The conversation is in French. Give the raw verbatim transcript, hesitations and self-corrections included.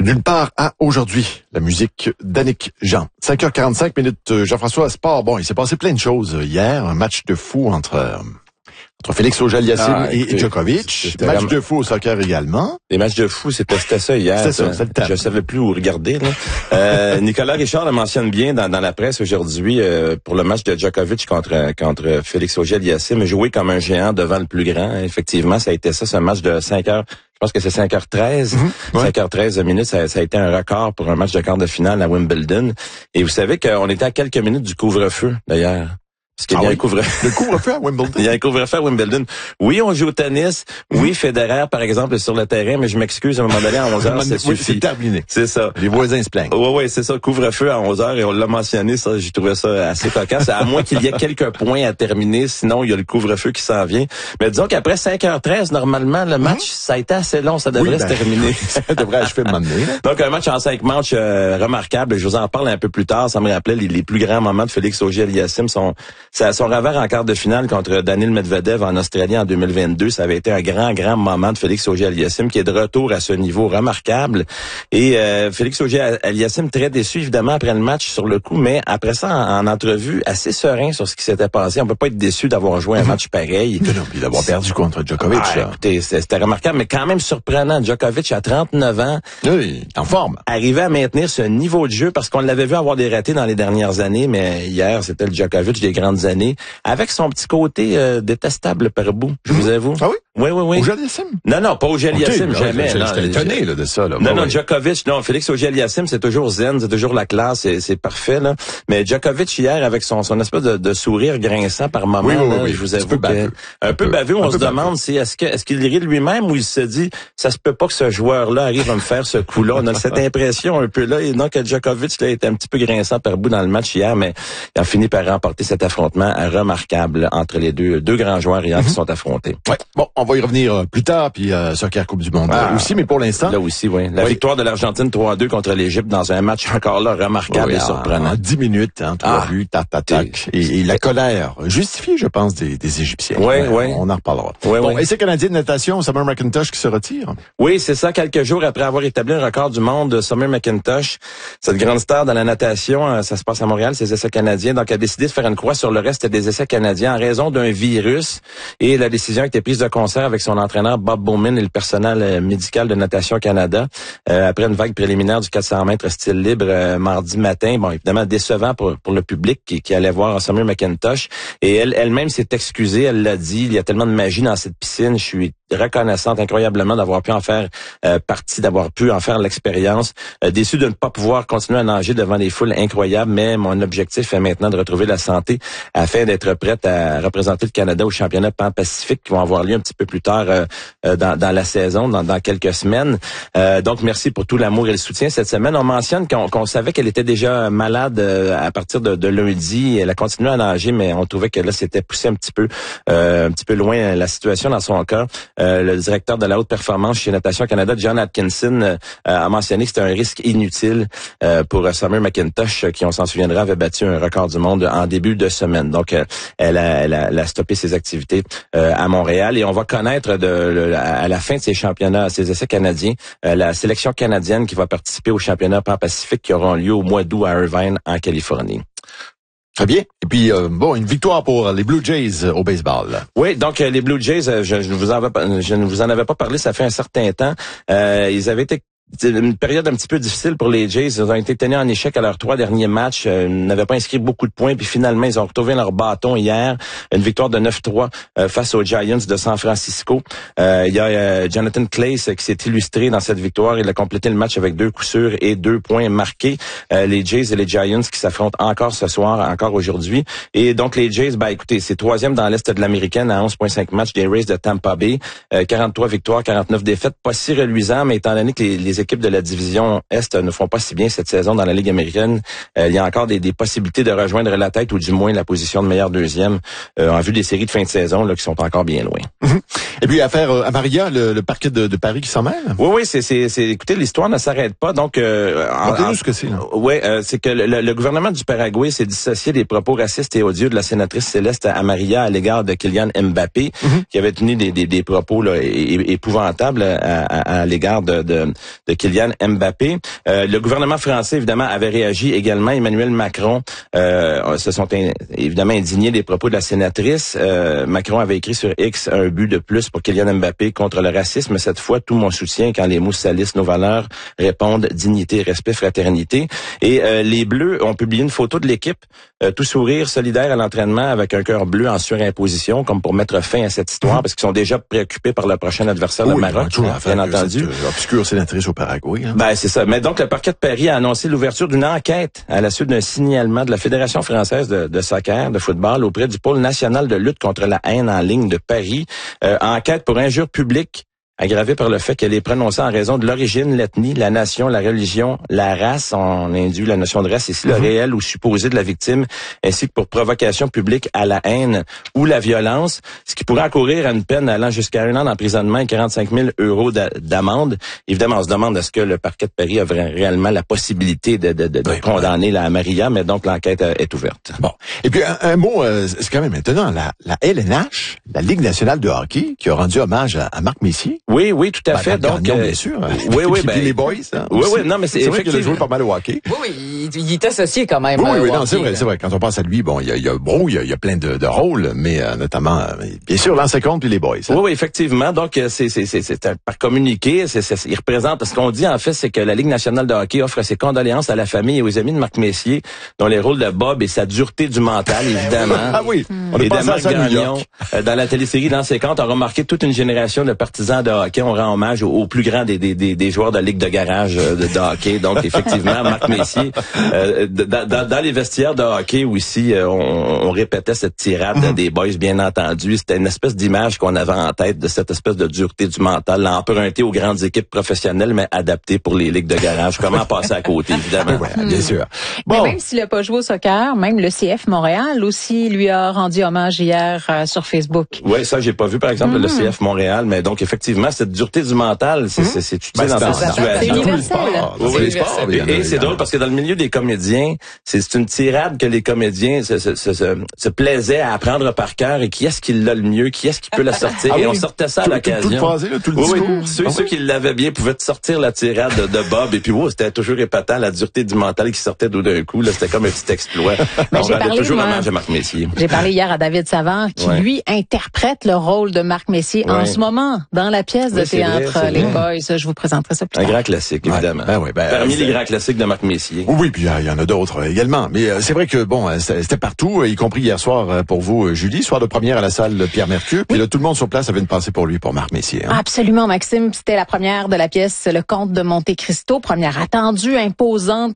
nulle part à aujourd'hui. La musique d'Annick Jean. cinq heures quarante-cinq minutes, Jean-François Sport. Bon, il s'est passé plein de choses hier. Un match de fou entre... Entre Félix Auger-Aliassime ah, et, et Djokovic. Match vraiment... de fou au soccer également. Les matchs de fou, c'était, c'était ça hier. C'était ça, c'était le Je savais plus où regarder. Là. euh, Nicolas Richard le mentionne bien dans, dans la presse aujourd'hui euh, pour le match de Djokovic contre contre Félix Auger-Aliassime. Jouer comme un géant devant le plus grand. Effectivement, ça a été ça, ce match de cinq heures. Je pense que c'est cinq heures treize. Mm-hmm. Ouais. cinq heures treize minutes, ça, ça a été un record pour un match de quart de finale à Wimbledon. Et vous savez qu'on était à quelques minutes du couvre-feu, d'ailleurs. Parce qu'il ah y a oui. un couvre-feu. Le couvre-feu à Wimbledon. Il y a un couvre-feu à Wimbledon. Oui, on joue au tennis. Oui, Federer, par exemple, est sur le terrain, mais je m'excuse, à un moment donné, à onze heures, ça suffit. Oui, c'est terminé. C'est ça. Les voisins se plaignent. Oui, oui, c'est ça. Couvre-feu à onze heures, et on l'a mentionné, ça, j'ai trouvé ça assez cocasse. À moins qu'il y ait quelques points à terminer, sinon, il y a le couvre-feu qui s'en vient. Mais disons qu'après cinq heures treize, normalement, le match, mmh. ça a été assez long, ça devrait oui, ben, se terminer. Ça devrait achever le moment donné. Donc, un match en cinq manches euh, remarquable. Je vous en parle un peu plus tard. Ça me rappelait les, les plus grands moments de Félix Auger-Aliassime. Son, son revers en quart de finale contre Daniil Medvedev en Australie en deux mille vingt-deux. Ça avait été un grand, grand moment de Félix Auger-Aliassime qui est de retour à ce niveau remarquable. Et euh, Félix Auger-Aliassime très déçu, évidemment, après le match sur le coup, mais après ça, en, en entrevue, assez serein sur ce qui s'était passé. On peut pas être déçu d'avoir joué un match pareil. Non, non, puis d'avoir perdu contre Djokovic. Ah, écoutez, c'était remarquable, mais quand même surprenant. Djokovic, à trente-neuf ans, oui, en forme, arrivait à maintenir ce niveau de jeu parce qu'on l'avait vu avoir des ratés dans les dernières années, mais hier, c'était le Djokovic des grandes années, avec son petit côté euh, détestable par bout, je vous avoue. Ah oui? Oui, oui, oui. Auger-Aliassime? Non, non, pas Auger-Aliassime, okay, jamais. Je, j'étais étonné là, de ça. Là. Non, oh, non, oui. Djokovic, non, Félix Auger-Aliassime, c'est toujours zen, c'est toujours la classe, c'est, c'est parfait. Là. Mais Djokovic, hier, avec son, son espèce de, de sourire grinçant par moment, oui, oui, là, oui, je vous avoue, un peu baveux. Un, un peu baveux, on se demande si est-ce que est-ce qu'il rit de lui-même ou il se dit ça se peut pas que ce joueur-là arrive à me faire ce coup-là. On a cette impression un peu là, et non que Djokovic là était un petit peu grinçant par bout dans le match hier, mais il a fini par remporter cet affrontement remarquable entre les deux deux grands joueurs hier mm-hmm. qui sont affrontés. Ouais. Bon, on va y revenir euh, plus tard, puis euh, Soccer Coupe du Monde ah, aussi, mais pour l'instant. Là aussi, oui. La oui. victoire de l'Argentine trois à deux contre l'Égypte dans un match encore là remarquable oui, et surprenant. En dix minutes, hein, trois ah, buts, tac, tac, tac. Et, et la colère justifiée, je pense, des, des Égyptiens. Oui, ouais, oui. On en reparlera. Oui, bon, oui. et c'est Canadien de natation, Summer McIntosh qui se retire. Oui, c'est ça. Quelques jours après avoir établi un record du monde, Summer McIntosh, cette grande star de la natation, ça se passe à Montréal, ses essais canadiens, donc a décidé de faire une croix sur le reste des essais canadiens en raison d'un virus. Et la décision a été prise de concert avec son entraîneur Bob Bowman et le personnel médical de Natation Canada euh, après une vague préliminaire du quatre cents mètres style libre euh, mardi matin. Bon, évidemment décevant pour pour le public qui, qui allait voir Summer McIntosh. Et elle elle-même s'est excusée. Elle l'a dit. Il y a tellement de magie dans cette piscine. Je suis reconnaissante incroyablement d'avoir pu en faire euh, partie, d'avoir pu en faire l'expérience. Euh, déçue de ne pas pouvoir continuer à nager devant des foules incroyables, mais mon objectif est maintenant de retrouver la santé afin d'être prête à représenter le Canada au championnat pan-pacifique qui vont avoir lieu un petit peu plus tard euh, dans, dans la saison, dans, dans quelques semaines. Euh, donc, merci pour tout l'amour et le soutien cette semaine. On mentionne qu'on, qu'on savait qu'elle était déjà malade euh, à partir de, de lundi. Elle a continué à nager, mais on trouvait que là, c'était poussé un petit peu, euh, un petit peu loin la situation dans son cas. Euh, le directeur de la haute performance chez Natation Canada, John Atkinson, euh, a mentionné que c'était un risque inutile euh, pour Summer McIntosh, qui, on s'en souviendra, avait battu un record du monde en début de semaine. Donc, euh, elle, a, elle, a, elle a stoppé ses activités euh, à Montréal et on va connaître de, de, à la fin de ces championnats, ces essais canadiens, euh, la sélection canadienne qui va participer aux championnats pan-pacifique qui auront lieu au mois d'août à Irvine, en Californie. Très bien. Et puis, euh, bon, une victoire pour les Blue Jays au baseball. Oui, donc euh, les Blue Jays, euh, je, je, vous en avais, je ne vous en avais pas parlé, ça fait un certain temps. Euh, ils avaient été C'est une période un petit peu difficile pour les Jays. Ils ont été tenus en échec à leurs trois derniers matchs. Euh, ils n'avaient pas inscrit beaucoup de points. Puis finalement, ils ont retrouvé leur bâton hier. Une victoire de neuf trois euh, face aux Giants de San Francisco. Euh, il y a euh, Jonathan Clace qui s'est illustré dans cette victoire. Il a complété le match avec deux coups sûrs et deux points marqués. Euh, les Jays et les Giants qui s'affrontent encore ce soir, encore aujourd'hui. Et donc les Jays, ben écoutez, c'est troisième dans l'Est de l'Américaine à onze virgule cinq matchs des Rays de Tampa Bay. Euh, quarante-trois victoires, quarante-neuf défaites. Pas si reluisant, mais étant donné que les, les équipes de la division Est ne font pas si bien cette saison dans la Ligue américaine, euh, il y a encore des, des possibilités de rejoindre la tête ou du moins la position de meilleur deuxième euh, en vue des séries de fin de saison là, qui sont encore bien loin. Mm-hmm. Et puis affaire euh, à Maria, le, le parquet de, de Paris qui s'en mêle? Oui, oui, c'est, c'est, c'est écoutez, l'histoire ne s'arrête pas. Donc, euh, en, ce que c'est. Oui, euh, c'est que le, le gouvernement du Paraguay s'est dissocié des propos racistes et odieux de la sénatrice Céleste Amaria à l'égard de Kylian Mbappé, mm-hmm. qui avait tenu des, des, des propos là, é, épouvantables à, à, à l'égard de, de, de Kylian Mbappé. Euh, le gouvernement français, évidemment, avait réagi également. Emmanuel Macron euh, se sont in, évidemment indignés des propos de la sénatrice. Euh, Macron avait écrit sur X un but de plus pour Kylian Mbappé contre le racisme. Cette fois, tout mon soutien quand les mots salissent nos valeurs répondent dignité, respect, fraternité. Et euh, les Bleus ont publié une photo de l'équipe, euh, tout sourire, solidaire à l'entraînement avec un cœur bleu en surimposition, comme pour mettre fin à cette histoire, mmh. parce qu'ils sont déjà préoccupés par le prochain adversaire, oui, le Maroc, bien, bien entendu. Cette obscure sénatrice au Paraguay. Hein. Ben, c'est ça. Mais donc, le parquet de Paris a annoncé l'ouverture d'une enquête à la suite d'un signalement de la Fédération française de, de soccer, de football, auprès du pôle national de lutte contre la haine en ligne de Paris. Euh, enquête pour injure publique aggravée par le fait qu'elle est prononcée en raison de l'origine, l'ethnie, la nation, la religion, la race. On induit la notion de race ici, mm-hmm. le réel ou supposé de la victime, ainsi que pour provocation publique à la haine ou la violence, ce qui pourrait encourir à une peine allant jusqu'à un an d'emprisonnement et quarante-cinq mille euros d'amende. Évidemment, on se demande est-ce que le parquet de Paris a réellement la possibilité de, de, de, de oui, condamner oui. la Maria, mais donc l'enquête est ouverte. Bon. Et puis, un, un mot, euh, c'est quand même étonnant, la, la L N H, la Ligue nationale de hockey, qui a rendu hommage à, à Marc Messier. Oui, oui, tout à ben, fait. Donc, Gagnon, euh, bien sûr. Oui, oui, ben, les boys. Hein, oui, oui, non, mais c'est, c'est vrai qu'il a joué pas mal au hockey. Oui, oui, il, il est associé quand même. Oui, euh, oui, au non, hockey, c'est vrai, là. c'est vrai. Quand on pense à lui, bon, il y a, il y a bon, il y a, il y a plein de, de rôles, mais euh, notamment, euh, bien sûr, l'ancien compte puis les boys. Hein. Oui, oui, effectivement. Donc, c'est, c'est, c'est, c'est par communiqué, c'est, c'est, il représente. Ce qu'on dit en fait, c'est que la Ligue nationale de hockey offre ses condoléances à la famille et aux amis de Marc Messier, dont les rôles de Bob et sa dureté du mental, évidemment. Ah oui. On et de Marc Gagnon, dans la télésérie L'ancien compte, a remarqué toute une génération de partisans de hockey. On rend hommage au, au plus grand des, des, des, des joueurs de ligue de garage de, de hockey. Donc, effectivement, Marc Messier, euh, dans, dans, dans les vestiaires de hockey aussi, euh, on, on répétait cette tirade mm-hmm. des boys, bien entendu. C'était une espèce d'image qu'on avait en tête de cette espèce de dureté du mental, empruntée aux grandes équipes professionnelles, mais adaptée pour les ligues de garage. Comment passer à côté, évidemment. Oui, bien sûr. Bon. Mais même s'il n'a pas joué au soccer, même le C F Montréal aussi lui a rendu hommage hier euh, sur Facebook. Oui, ça, j'ai pas vu, par exemple, mm-hmm. le C F Montréal, mais donc, effectivement, cette dureté du mental, c'est, mm-hmm. c'est, c'est utilisé ben, dans cette situation. C'est universel. Oui, oui, sport, et, et c'est drôle parce que dans le milieu des comédiens, c'est, c'est une tirade que les comédiens se, se, se, se, se plaisaient à apprendre par cœur et qui est-ce qui l'a le mieux, qui est-ce qui peut la sortir. Ah, et oui, on sortait ça à l'occasion. Tout le phrasé, là, tout le oui, discours. Oui, ceux, ah, ceux oui. qui l'avaient bien pouvaient te sortir la tirade de, de Bob et puis oh, c'était toujours épatant, la dureté du mental qui sortait d'au d'un coup. Là, c'était comme un petit exploit. Ben, on j'ai rendait parlé, toujours moi, hommage à Marc Messier. J'ai parlé hier à David Savard qui, ouais. lui, interprète le rôle de Marc Messier ouais. en ce moment dans la pièce de oui, théâtre vrai, Les Boys. Je vous présenterai ça plus un tard. Un grand classique, évidemment. Ouais. Ben oui, ben, Parmi les grands classiques de Marc Messier. Oui, puis il y en a d'autres également. Mais euh, c'est vrai que, bon, c'était partout, y compris hier soir pour vous, Julie, soir de première à la salle Pierre Mercure. Puis oui. là, tout le monde sur place avait une pensée pour lui, pour Marc Messier. Hein. Absolument, Maxime. C'était la première de la pièce Le Comte de Monte Cristo. Première attendue, imposante